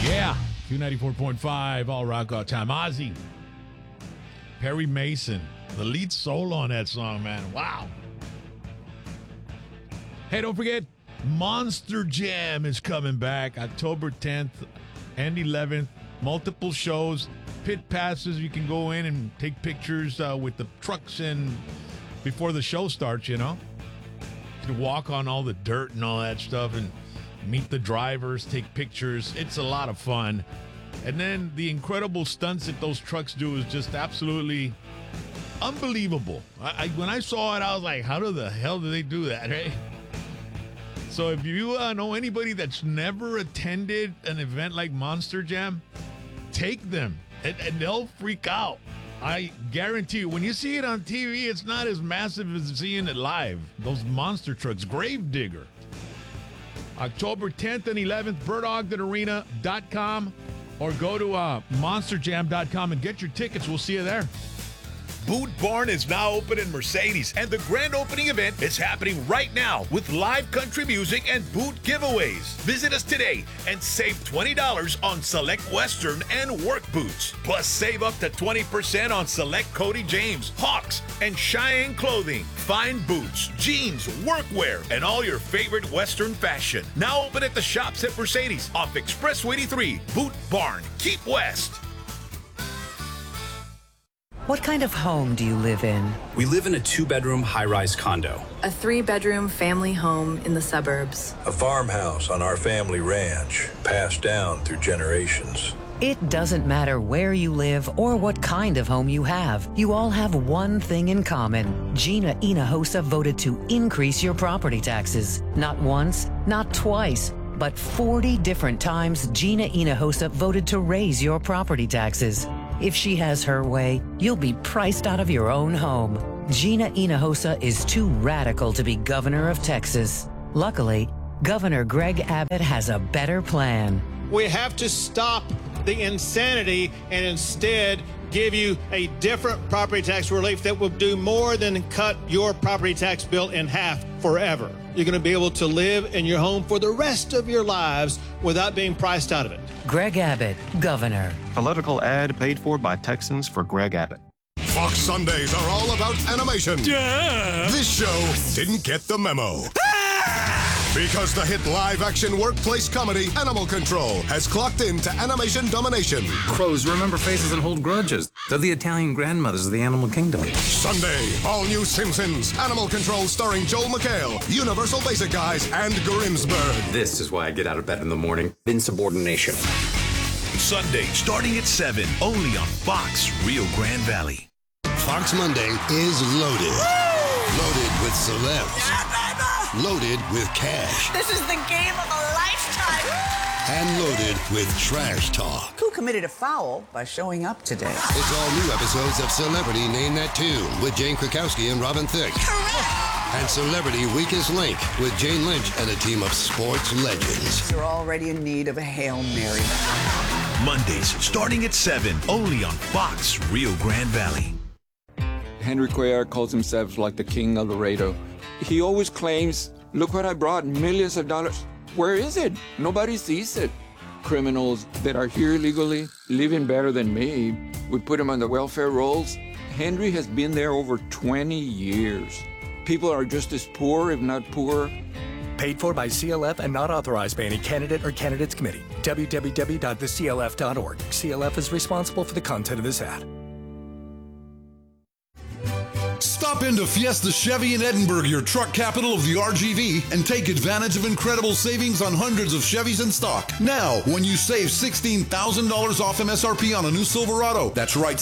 Yeah, Q94.5, all rock all time. Ozzy, Perry Mason, the lead solo on that song, man. Wow. Hey, don't forget, Monster Jam is coming back October 10th and 11th. Multiple shows, pit passes. You can go in and take pictures with the trucks and before the show starts, you know. You can walk on all the dirt and all that stuff and meet the drivers, take pictures. It's a lot of fun. And then the incredible stunts that those trucks do is just absolutely unbelievable. When I saw it, I was like, how the hell do they do that, right? So if you know anybody that's never attended an event like Monster Jam, take them, and they'll freak out. I guarantee you, when you see it on TV, it's not as massive as seeing it live. Those monster trucks, Gravedigger. October 10th and 11th, Bird-Ogden-Arena.com, or go to monsterjam.com and get your tickets. We'll see you there. Boot Barn is now open in Mercedes, and the grand opening event is happening right now with live country music and boot giveaways. Visit us today and save $20 on select Western and work boots. Plus, save up to 20% on select Cody James, Hawks, and Cheyenne clothing. Fine boots, jeans, workwear, and all your favorite Western fashion. Now open at the shops at Mercedes off Expressway 83. Boot Barn, keep west. What kind of home do you live in? We live in a 2-bedroom high-rise condo. A 3-bedroom family home in the suburbs. A farmhouse on our family ranch, passed down through generations. It doesn't matter where you live or what kind of home you have. You all have one thing in common. Gina Hinojosa voted to increase your property taxes. Not once, not twice, but 40 different times Gina Hinojosa voted to raise your property taxes. If she has her way, you'll be priced out of your own home. Gina Hinojosa is too radical to be governor of Texas. Luckily, Governor Greg Abbott has a better plan. We have to stop the insanity and instead give you a different property tax relief that will do more than cut your property tax bill in half forever. You're going to be able to live in your home for the rest of your lives without being priced out of it. Greg Abbott, governor. Political ad paid for by Texans for Greg Abbott. Fox Sundays are all about animation. Duh. This show didn't get the memo. Because the hit live-action workplace comedy Animal Control has clocked into animation domination. Crows remember faces and hold grudges. They're the Italian grandmothers of the animal kingdom. Sunday, all new Simpsons. Animal Control starring Joel McHale, Universal Basic Guys, and Grimsburg. This is why I get out of bed in the morning. Insubordination. Sunday, starting at 7, only on Fox Rio Grande Valley. Fox Monday is loaded. Woo! Loaded with celebs. Yeah, baby! Loaded with cash. This is the game of a lifetime. And loaded with trash talk. Who committed a foul by showing up today? It's all new episodes of Celebrity Name That Tune with Jane Krakowski and Robin Thicke. Correct. And Celebrity Weakest Link with Jane Lynch and a team of sports legends. You're already in need of a Hail Mary. Mondays, starting at 7, only on Fox Rio Grande Valley. Henry Cuellar calls himself like the king of Laredo. He always claims, look what I brought, millions of dollars. Where is it? Nobody sees it. Criminals that are here legally, living better than me, we put them on the welfare rolls. Henry has been there over 20 years. People are just as poor, if not poorer. Paid for by CLF and not authorized by any candidate or candidates committee. www.theclf.org. CLF is responsible for the content of this ad. Stop into Fiesta Chevy in Edinburgh, your truck capital of the RGV, and take advantage of incredible savings on hundreds of Chevys in stock. Now, when you save $16,000 off MSRP on a new Silverado, that's right,